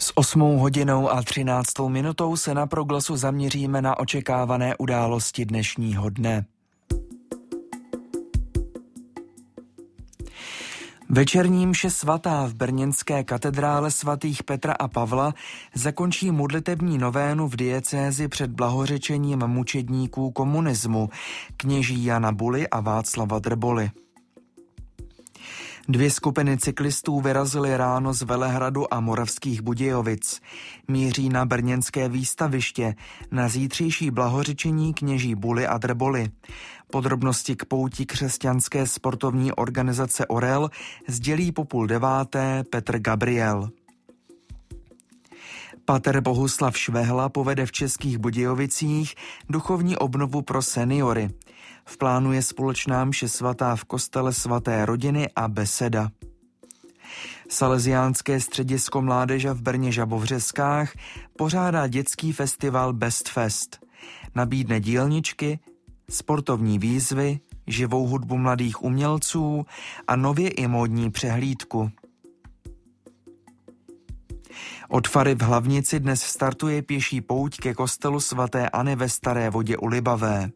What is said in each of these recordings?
S 8:13 se na Proglasu zaměříme na očekávané události dnešního dne. Večerní mše svatá v brněnské katedrále svatých Petra a Pavla zakončí modlitební novénu v diecézi před blahořečením mučedníků komunismu, kněží Jana Buly a Václava Drboly. 2 skupiny cyklistů vyrazily ráno z Velehradu a Moravských Budějovic. Míří na brněnské výstaviště na zítřejší blahořečení kněží Buly a Drboly. Podrobnosti k pouti křesťanské sportovní organizace Orel sdělí po 8:30 Petr Gabriel. Pater Bohuslav Švehla povede v Českých Budějovicích duchovní obnovu pro seniory. V plánu je společná mše svatá v kostele svaté Rodiny a beseda. Salesiánské středisko mládeže v Brně Žabovřeskách pořádá dětský festival Best Fest. Nabídne dílničky, sportovní výzvy, živou hudbu mladých umělců a nově i módní přehlídku. Od fary v Hlavnici dnes startuje pěší pouť ke kostelu svaté Anny ve Staré Vodě u Libavé.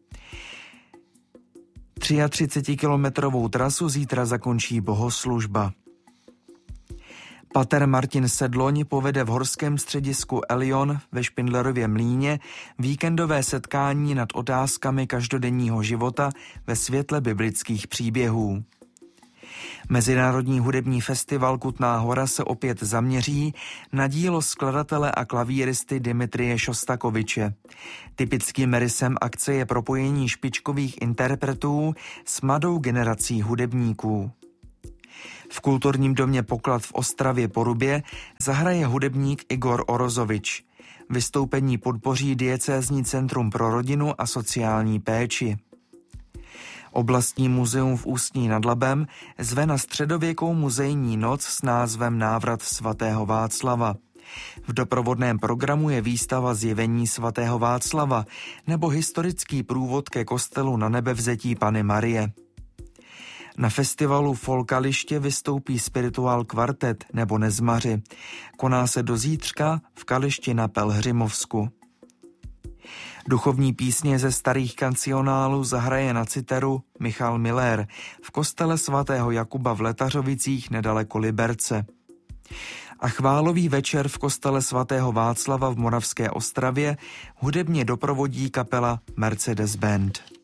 33kilometrovou trasu zítra zakončí bohoslužba. Pater Martin Sedloň povede v horském středisku Elion ve Špindlerově Mlýně víkendové setkání nad otázkami každodenního života ve světle biblických příběhů. Mezinárodní hudební festival Kutná Hora se opět zaměří na dílo skladatele a klavíristy Dimitrije Šostakoviče. Typickým rysem akce je propojení špičkových interpretů s mladou generací hudebníků. V kulturním domě Poklad v Ostravě Porubě zahraje hudebník Igor Orozovič. Vystoupení podpoří diecézní centrum pro rodinu a sociální péči. Oblastní muzeum v Ústí nad Labem zve na středověkou muzejní noc s názvem Návrat svatého Václava. V doprovodném programu je výstava Zjevení svatého Václava nebo historický průvod ke kostelu Na Nebevzetí Panny Marie. Na festivalu Folkaliště vystoupí Spirituál kvartet nebo Nezmaři. Koná se do zítřka v Kališti na Pelhřimovsku. Duchovní písně ze starých kancionálů zahraje na citeru Michal Miller v kostele svatého Jakuba v Letařovicích nedaleko Liberce. A chválový večer v kostele svatého Václava v Moravské Ostravě hudebně doprovodí kapela Mercedes Band.